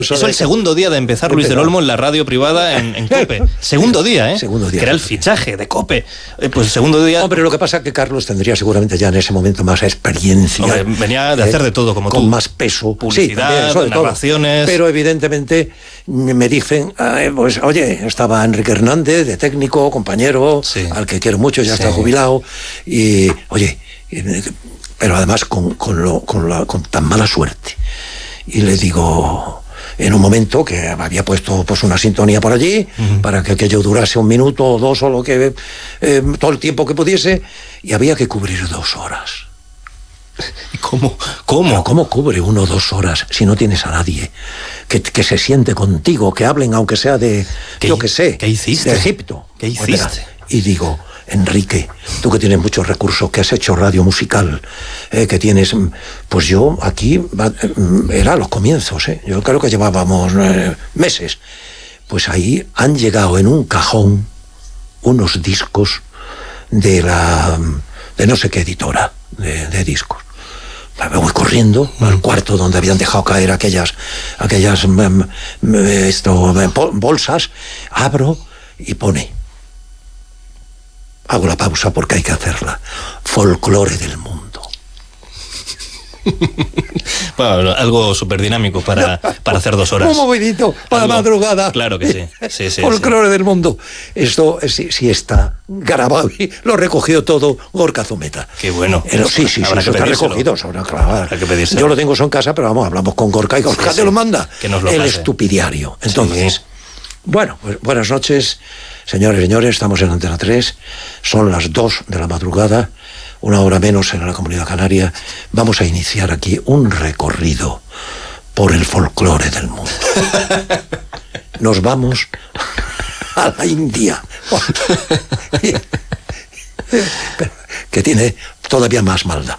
Es el segundo día de empezar Luis del Olmo en la radio privada en COPE. Segundo día, ¿eh? Segundo día. Que era el fichaje de COPE. Pues segundo día... Hombre, lo que pasa es que Carlos tendría seguramente ya en ese momento más experiencia. Hombre, venía de hacer de todo, como con tú. Con más peso. Publicidad, sí, narraciones... Pero evidentemente me dicen, pues oye, estaba Enrique Hernández, de técnico, compañero, sí, al que quiero mucho, ya está jubilado. Y, oye, pero además con tan mala suerte. Y le digo... En un momento que había puesto pues una sintonía por allí, para que aquello durase 1 minuto o 2 o lo que todo el tiempo que pudiese, y había que cubrir 2 horas. ¿Cómo? Pero ¿cómo cubre 1 o 2 horas si no tienes a nadie que se siente contigo, que hablen aunque sea de, yo qué sé, ¿qué hiciste? De Egipto? ¿Qué hiciste? Y digo, Enrique, tú que tienes muchos recursos, que has hecho radio musical, que tienes... Pues yo aquí, era los comienzos, yo creo que llevábamos meses. Pues ahí han llegado en un cajón unos discos de no sé qué editora de discos. Me voy corriendo al cuarto donde habían dejado caer aquellas bolsas, abro y pone... Hago la pausa porque hay que hacerla. Folclore del mundo. Bueno, algo súper dinámico para hacer 2 horas. Un movidito para la madrugada. Claro que sí. Folclore del mundo. Esto sí está grabado y lo ha recogido todo Gorka Zumeta. Qué bueno. Sí, eso está recogido. Habrá que pedírselo. Yo lo tengo eso en casa, pero vamos, hablamos con Gorka y Gorka te lo manda. Que nos lo el pase. Estupidiario. Entonces, bueno, pues buenas noches. Señores y señores, estamos en Antena 3, son las 2 de la madrugada, 1 hora menos en la Comunidad Canaria. Vamos a iniciar aquí un recorrido por el folclore del mundo. Nos vamos a la India, que tiene todavía más maldad.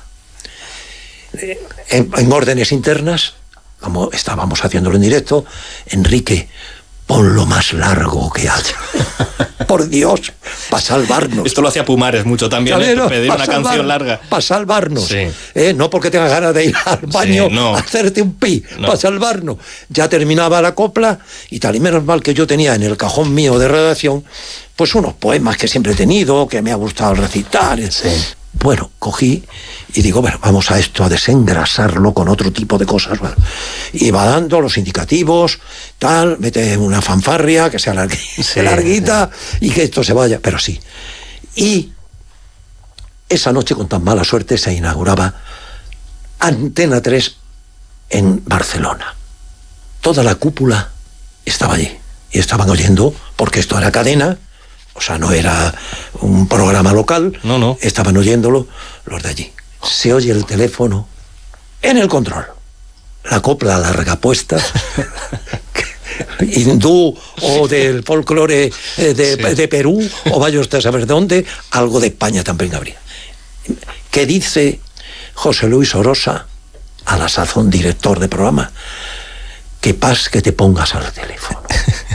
En órdenes internas, como estábamos haciéndolo en directo, Enrique, pon lo más largo que haya. Por Dios, para salvarnos. Esto lo hacía Pumares mucho también, pedir una canción larga. Para salvarnos. Sí. No porque tengas ganas de ir al baño a hacerte un pi, para salvarnos. Ya terminaba la copla y tal, y menos mal que yo tenía en el cajón mío de redacción pues unos poemas que siempre he tenido, que me ha gustado recitar. Sí. Bueno, cogí y digo, bueno, vamos a esto, a desengrasarlo con otro tipo de cosas. Bueno, y va dando los indicativos, tal, mete una fanfarria que sea larguita y que esto se vaya, pero sí. Y esa noche, con tan mala suerte, se inauguraba Antena 3 en Barcelona. Toda la cúpula estaba allí y estaban oyendo, porque esto era cadena. O sea, no era un programa local. No. Estaban oyéndolo los de allí. Se oye el teléfono en el control. La copla larga puesta, hindú o del folclore de Perú, o vaya usted a saber de dónde, algo de España también habría. ¿Qué dice José Luis Orosa, a la sazón director de programa? Que te pongas al teléfono.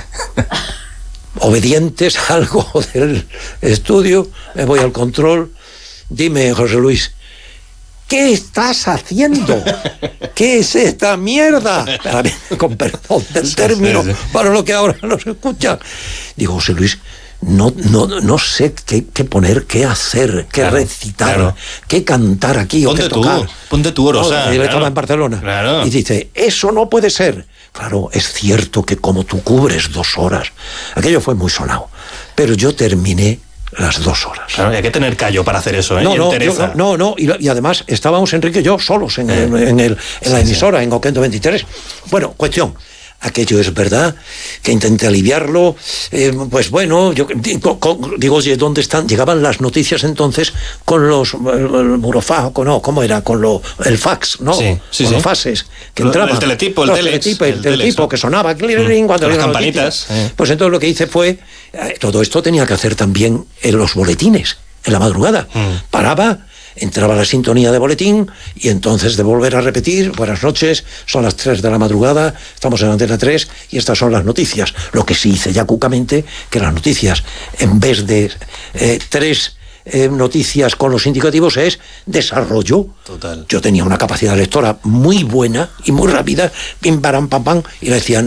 Obedientes a algo del estudio, me voy al control. Dime, José Luis, ¿qué estás haciendo? ¿Qué es esta mierda? Con perdón del término, para lo que ahora nos escucha. Digo, José Luis, no sé qué poner, qué hacer, qué recitar, qué cantar aquí o qué tocar. Ponte tú, Orosa. Él estaba en Barcelona. Claro. Y dice, eso no puede ser. Claro, es cierto que como tú cubres 2 horas, aquello fue muy sonado, pero yo terminé las 2 horas. Claro, hay que tener callo para hacer eso, y además estábamos Enrique y yo solos en la emisora, en Oquendo 23. Bueno, cuestión, aquello es verdad, que intenté aliviarlo, pues bueno, yo digo, oye, ¿dónde están? Llegaban las noticias entonces con los burofax, ¿cómo era? Con el fax, ¿no? Con los faxes que entraban. El teletipo, el teletipo que sonaba, cuando las campanitas. Pues entonces lo que hice fue, todo esto tenía que hacer también en los boletines, en la madrugada. Paraba, entraba la sintonía de boletín y entonces de volver a repetir, buenas noches, son las 3 de la madrugada, estamos en Antena 3 y estas son las noticias. Lo que sí hice ya cucamente, que las noticias, en vez de 3 noticias con los indicativos es desarrollo. Total. Yo tenía una capacidad lectora muy buena y muy rápida, pim, param, pam, pam, y le decían,